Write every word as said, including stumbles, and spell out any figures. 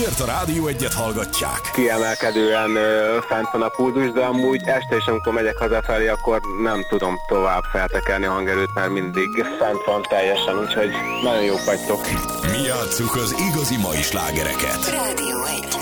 Miért a Rádió Egyet hallgatják? Kiemelkedően ö, fent van a pulzus, de amúgy este is, amikor megyek hazafelé, akkor nem tudom tovább feltekerni a hangerőt, mert mindig fent van teljesen, úgyhogy nagyon jók vagytok. Mi játsszuk az igazi mai slágereket. Rádió egy.